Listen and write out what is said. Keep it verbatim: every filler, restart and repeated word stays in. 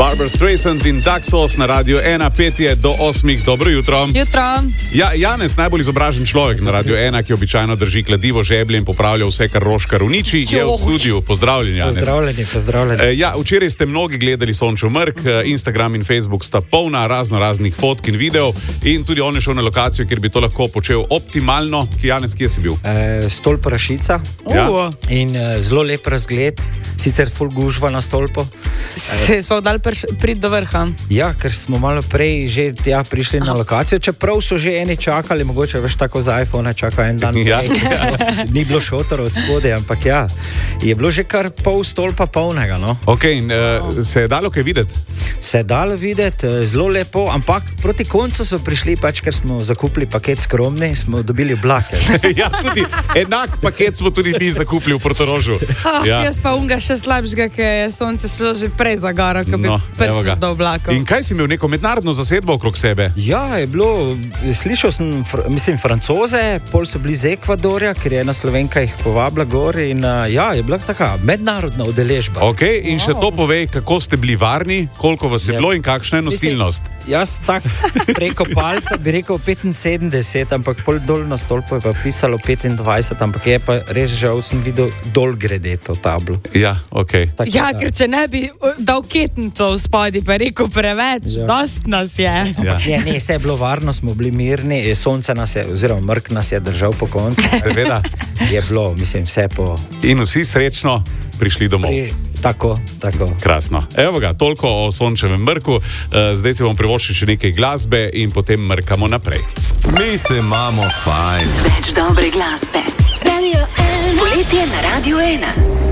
Barbara Streisand in Daxos na Radiu ena, petje do osmih. Dobro jutro. Jutro. Ja, Janez, najbolj izobražen človek na Radiu ena, ki običajno drži kladivo žeblje in popravlja vse, kar Roškar uniči, je v studiu. Pozdravljeni, Janez. Pozdravljeni, pozdravljeni. E, ja, včeraj ste mnogi gledali Sončev mrk, Instagram in Facebook sta polna razno raznih fotk in videov in tudi on je šel na lokacijo, kjer bi to lahko počel optimalno. Janez, kje si bil? E, stolp Rašica. Ja. In e, zelo lep razgled, sicer ful gužva na stolpu. Se je sploh dal priti do vrha? Ja, ker smo malo prej že tja prišli na lokacijo, čeprav so že eni čakali, mogoče veš tako za iPhone, čaka en dan. Ja. Ni bilo šotor od spodaj, ampak ja, je bilo že kar pol stolpa polnega. No? Ok, in uh, se je dalo kaj videti? Se je dalo videti, zelo lepo, ampak proti koncu so prišli, pač ker smo zakupili paket skromni, smo dobili oblake. Ja, tudi enak paket smo tudi mi zakupili v Portorožu. Oh, ja. Jaz pa unga še slabšega, ker je sonce šlo že prej za goro, ko bi No, prišel do oblakov. In kaj si imel, neko mednarodno zasedbo okrog sebe? Ja, je bilo, slišal sem, fr, mislim, Francoze, pol so bili iz Ekvadorja, ker je ena Slovenka jih povabila gor in uh, ja, je bila taka mednarodna udeležba. Ok, in še to povej, kako ste bili varni, koliko vas je, je bilo in kakšna je nosilnost? Mislim, jaz tak preko palca bi rekel petinsedemdeset, ampak pol dol na stolpu je pa pisalo petindvajset, ampak je pa res žal, sem videl dol grede to tablo. Ja, ok. Tak, Ja, ker če ne bi dal ketnico v spodi, pa rekel preveč, Ja. dost nas je. Ja. Ne, ne, vse je bilo varno, smo bili mirni, sonce nas je, oziroma mrk nas je držal po koncu. Seveda. Je bilo, mislim, vse po... In vsi srečno prišli domov. Pri, tako, tako. Krasno. Evo ga, toliko o Sončevem mrku. Uh, zdaj si bom privoščil še nekaj glasbe in potem mrkamo naprej. Mi se imamo fajn. Več dobre glasbe. Radio ena. Poletje na Radiu ena.